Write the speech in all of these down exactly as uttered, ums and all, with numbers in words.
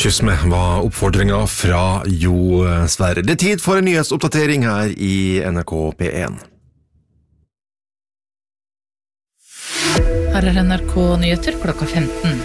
Kysme var oppfordringen fra Jo Sverre. Det er tid for en nyhetsoppdatering her i N R K P én. Her er N R K Nyheter klokka femten.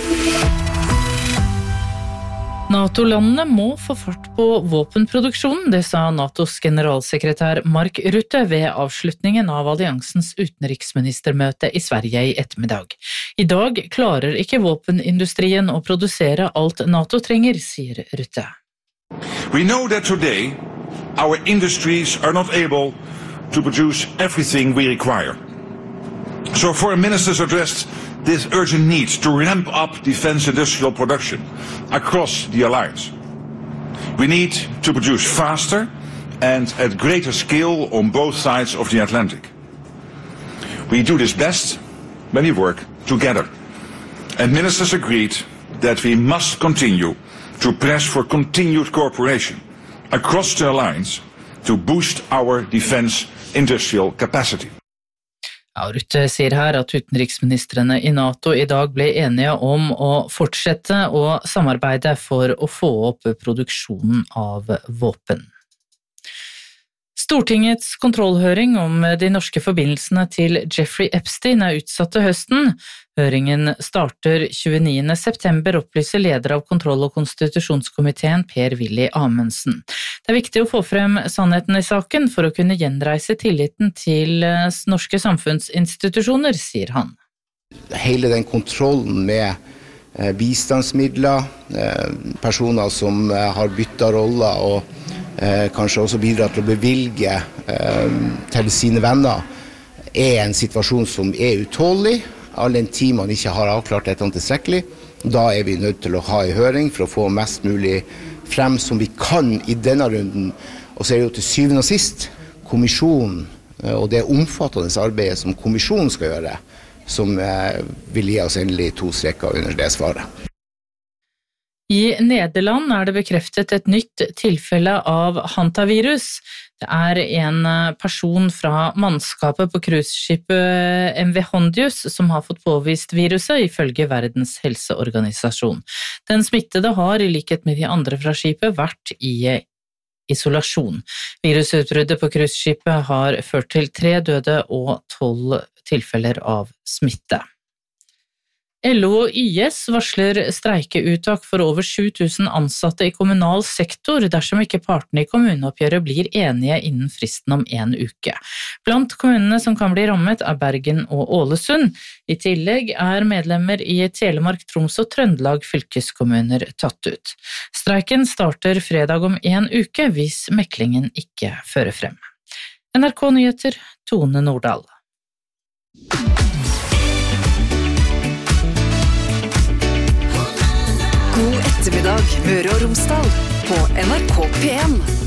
NATO-landene må få fart på våpenproduksjonen, det sa NATOs generalsekretær Mark Rutte ved avslutningen av alliansens utenriksministermøte i Sverige i ettermiddag. I dag klarer ikke våpenindustrien å produsere alt NATO trenger, sier Rutte. We know that today our industries are not able to produce everything we require. So foreign ministers addressed this urgent need to ramp up defense industrial production across the alliance. We need to produce faster and at greater scale on both sides of the Atlantic. We do this best when we work together. And ministers agreed that we must continue to press for continued cooperation across the alliance to boost our defense industrial capacity. Ja, Rutte sier her at utenriksministrene i NATO i dag ble enige om å fortsette å samarbeide for å få opp produksjonen av våpen. Stortingets kontrollhøring om de norske forbindelsene til Jeffrey Epstein er utsatt til høsten. Høringen starter tjueniende september, opplyser leder av kontroll- og konstitusjonskomiteen Per-Willy Amundsen. Det er viktig å få frem sannheten i saken for å kunne gjenreise tilliten til norske samfunnsinstitusjoner, sier han. Hele den kontrollen med bistandsmidler, personer som har byttet roller og kanskje også bidrar til å bevilge til sine venner, er en situasjon som er utålig, all den tid man ikke har avklart dette tilstrekkelig. Da er vi nødt til å ha en høring for å få mest mulig frem som vi kan i denne runden. Og så er det jo til syvende og sist kommisjonen og det omfattende arbeidet som kommisjonen skal gjøre, som vil gi oss endelig to streker under det svaret. I Nederland er det bekreftet et nytt tilfelle av hantavirus. Det er en person fra mannskapet på cruiseskipet M V Hondius som har fått påvist viruset, ifølge Verdens helseorganisasjon. Den smittede har, i likhet med de andre fra skipet, vært i isolasjon. Virusutbruddet på cruiseskipet har ført til tre døde og tolv tilfeller av smitte. L O og Y S varsler streikeuttak for over sju tusen ansatte i kommunal sektor dersom ikke partene i kommuneoppgjøret blir enige innen fristen om en uke. Blant kommunene som kan bli rammet er Bergen og Ålesund. I tillegg er medlemmer i Telemark, Troms og Trøndelag fylkeskommuner tatt ut. Streiken starter fredag om en uke hvis meklingen ikke fører frem. N R K Nyheter, Tone Nordahl. God ettermiddag, Møre og Romsdal, på N R K P én.